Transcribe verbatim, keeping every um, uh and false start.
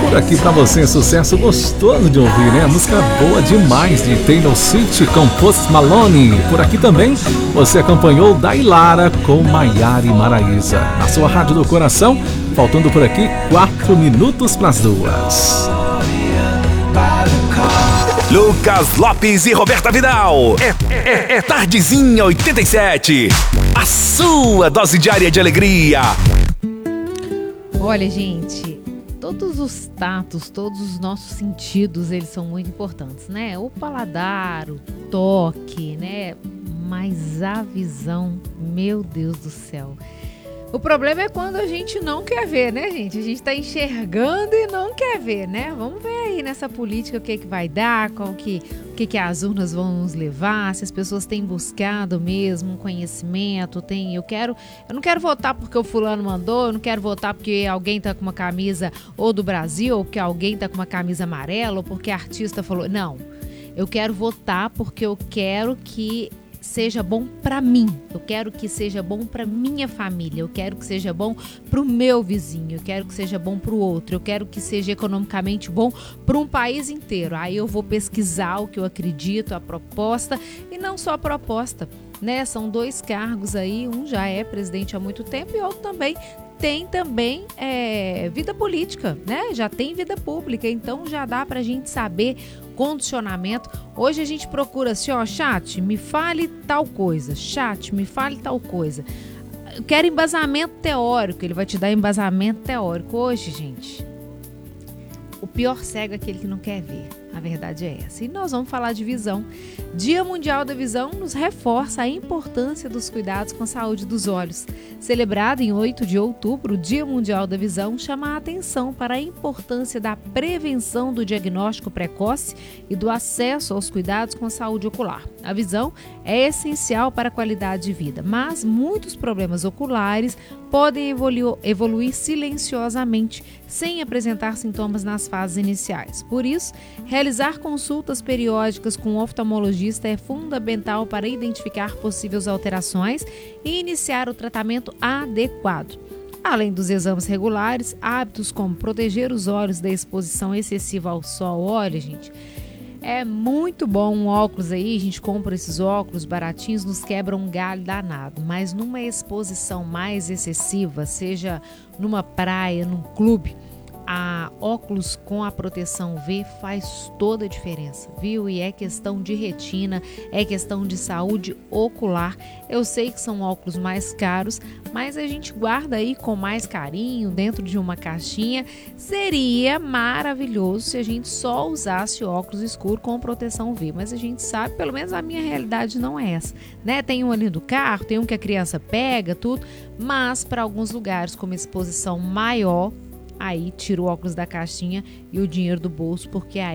Por aqui pra você, sucesso gostoso de ouvir, né? Música boa demais de Taylor Swift com Post Malone. Por aqui também você acompanhou Dailara com Maiara e Maraísa. Na sua Rádio do Coração, faltando por aqui quatro minutos pras duas. Lucas Lopes e Roberta Vidal. É, é, é Tardezinha oitenta e sete. A sua dose diária de alegria. Olha, gente, todos os tatos, todos os nossos sentidos, eles são muito importantes, né? O paladar, o toque, né? Mas a visão, meu Deus do céu. O problema é quando a gente não quer ver, né, gente? A gente tá enxergando e não quer ver, né? Vamos ver aí nessa política o que que vai dar, qual que, o que que as urnas vão nos levar, se as pessoas têm buscado mesmo um conhecimento, tem, eu quero, eu não quero votar porque o fulano mandou, eu não quero votar porque alguém tá com uma camisa ou do Brasil, ou porque alguém tá com uma camisa amarela, ou porque a artista falou, não, eu quero votar porque eu quero que seja bom para mim, eu quero que seja bom para minha família, eu quero que seja bom para o meu vizinho, eu quero que seja bom para o outro, eu quero que seja economicamente bom para um país inteiro. Aí eu vou pesquisar o que eu acredito, a proposta, e não só a proposta, né? São dois cargos aí, um já é presidente há muito tempo e outro também tem também é, vida política, né? Já tem vida pública, então já dá pra gente saber condicionamento. Hoje a gente procura assim, ó, chat, me fale tal coisa, chat, me fale tal coisa. Eu quero embasamento teórico, ele vai te dar embasamento teórico. Hoje, gente, o pior cego é aquele que não quer ver. A verdade é essa. E nós vamos falar de visão. Dia Mundial da Visão nos reforça a importância dos cuidados com a saúde dos olhos. Celebrado em oito de outubro, o Dia Mundial da Visão chama a atenção para a importância da prevenção do diagnóstico precoce e do acesso aos cuidados com a saúde ocular. A visão é essencial para a qualidade de vida, mas muitos problemas oculares podem evolu- evoluir silenciosamente, sem apresentar sintomas nas fases iniciais. Por isso, realizar consultas periódicas com o oftalmologista é fundamental para identificar possíveis alterações e iniciar o tratamento adequado. Além dos exames regulares, hábitos como proteger os olhos da exposição excessiva ao sol, olha, gente, é muito bom um óculos aí, a gente compra esses óculos baratinhos, nos quebra um galho danado, mas numa exposição mais excessiva, seja numa praia, num clube, a óculos com a proteção V faz toda a diferença, viu? E é questão de retina, é questão de saúde ocular. Eu sei que são óculos mais caros, mas a gente guarda aí com mais carinho dentro de uma caixinha. Seria maravilhoso se a gente só usasse óculos escuros com proteção V, mas a gente sabe, pelo menos a minha realidade não é essa, né? Tem um ali do carro, tem um que a criança pega, tudo, mas para alguns lugares com uma exposição maior, aí tira o óculos da caixinha e o dinheiro do bolso, porque aí